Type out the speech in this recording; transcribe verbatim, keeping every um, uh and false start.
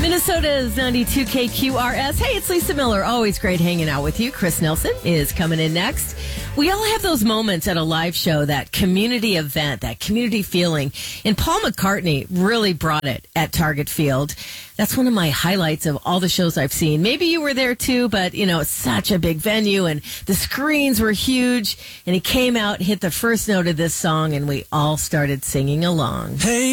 Minnesota's ninety-two K Q R S. Hey, it's Lisa Miller. Always great hanging out with you. Chris Nelson is coming in next. We all have those moments at a live show, that community event, that community feeling. And Paul McCartney really brought it at Target Field. That's one of my highlights of all the shows I've seen. Maybe you were there too, but, you know, it's such a big venue and the screens were huge. And he came out, hit the first note of this song, and we all started singing along. Hey.